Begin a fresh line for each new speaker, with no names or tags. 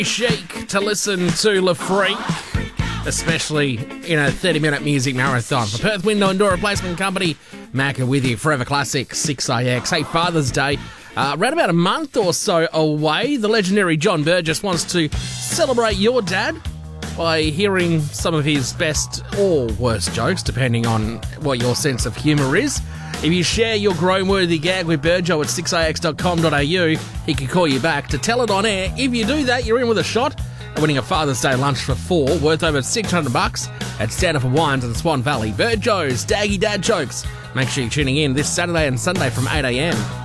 chic to listen to Le Freak, especially in a 30-minute music marathon. For Perth Window and Door Replacement Company, Macca with you, Forever Classic, 6AX. Hey, Father's Day, around about a month or so away. The legendary John Burgess wants to celebrate your dad by hearing some of his best or worst jokes, depending on what your sense of humour is. If you share your groan-worthy gag with Burjo at 6ax.com.au, he can call you back to tell it on air. If you do that, you're in with a shot at winning a Father's Day lunch for 4, worth over $600 at Stand Up for Wines in Swan Valley. Burjo's Daggy Dad Jokes. Make sure you're tuning in this Saturday and Sunday from 8am.